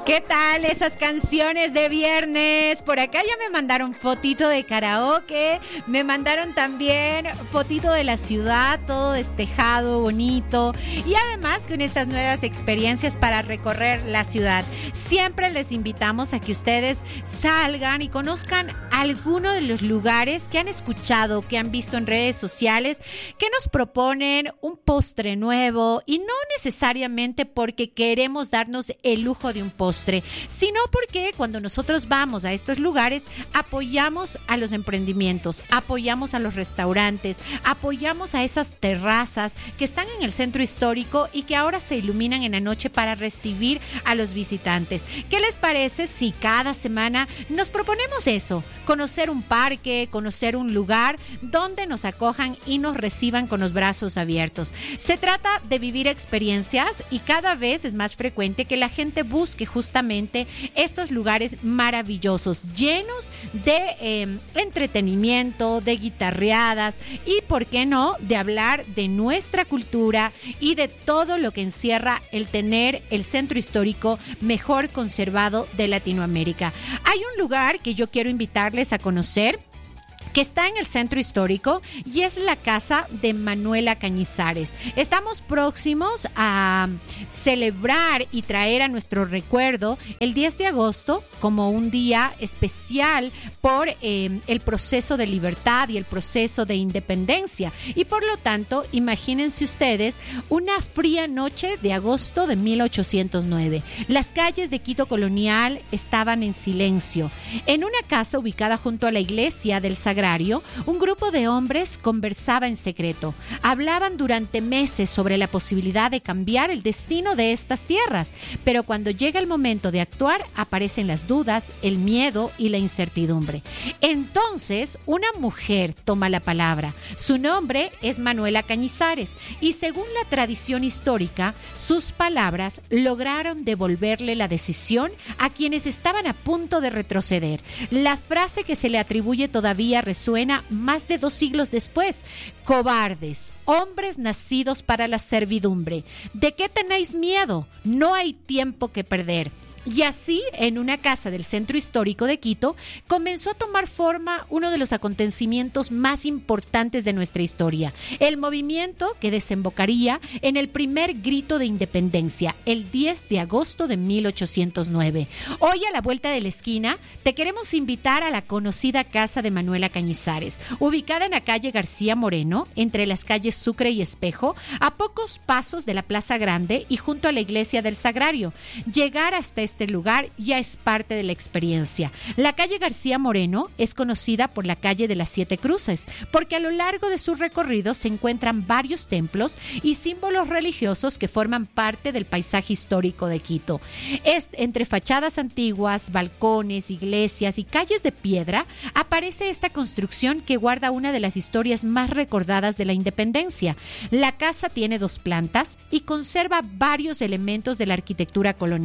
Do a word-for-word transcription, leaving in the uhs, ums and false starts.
¿Qué tal esas canciones de viernes? Por acá ya me mandaron fotito de karaoke, me mandaron también fotito de la ciudad, todo despejado, bonito, y además con estas nuevas experiencias para recorrer la ciudad. Siempre les invitamos a que ustedes salgan y conozcan alguno de los lugares que han escuchado, que han visto en redes sociales, que nos proponen un postre nuevo, y no necesariamente porque queremos darnos el lujo de un postre, sino porque cuando nosotros vamos a estos lugares apoyamos a los emprendimientos, apoyamos a los restaurantes, apoyamos a esas terrazas que están en el centro histórico y que ahora se iluminan en la noche para recibir a los visitantes. ¿Qué les parece si cada semana nos proponemos eso? Conocer un parque, conocer un lugar donde nos acojan y nos reciban con los brazos abiertos. Se trata de vivir experiencias y cada vez es más frecuente que la gente busque justamente justamente estos lugares maravillosos, llenos de eh, entretenimiento, de guitarreadas y, ¿por qué no?, de hablar de nuestra cultura y de todo lo que encierra el tener el centro histórico mejor conservado de Latinoamérica. Hay un lugar que yo quiero invitarles a conocer, que está en el centro histórico, y es la casa de Manuela Cañizares. Estamos próximos a celebrar y traer a nuestro recuerdo el diez de agosto como un día especial por eh, el proceso de libertad y el proceso de independencia. Y por lo tanto, imagínense ustedes una fría noche de agosto de mil ochocientos nueve. Las calles de Quito colonial estaban en silencio. En una casa ubicada junto a la iglesia del Sagrado, un grupo de hombres conversaba en secreto. Hablaban durante meses sobre la posibilidad de cambiar el destino de estas tierras, pero cuando llega el momento de actuar, aparecen las dudas, el miedo y la incertidumbre. Entonces, una mujer toma la palabra. Su nombre es Manuela Cañizares, y según la tradición histórica, sus palabras lograron devolverle la decisión a quienes estaban a punto de retroceder. La frase que se le atribuye todavía suena más de dos siglos después: cobardes, hombres nacidos para la servidumbre, ¿de qué tenéis miedo? No hay tiempo que perder. Y así, en una casa del centro histórico de Quito, comenzó a tomar forma uno de los acontecimientos más importantes de nuestra historia, el movimiento que desembocaría en el primer grito de independencia, el diez de agosto de mil ochocientos nueve. Hoy, a la vuelta de la esquina, te queremos invitar a la conocida casa de Manuela Cañizares, ubicada en la calle García Moreno, entre las calles Sucre y Espejo, a pocos pasos de la Plaza Grande y junto a la iglesia del Sagrario. Llegar hasta este Este lugar ya es parte de la experiencia. La calle García Moreno es conocida por la calle de las Siete Cruces, porque a lo largo de su recorrido se encuentran varios templos y símbolos religiosos que forman parte del paisaje histórico de Quito. Es, entre fachadas antiguas, balcones, iglesias y calles de piedra, aparece esta construcción que guarda una de las historias más recordadas de la independencia. La casa tiene dos plantas y conserva varios elementos de la arquitectura colonial.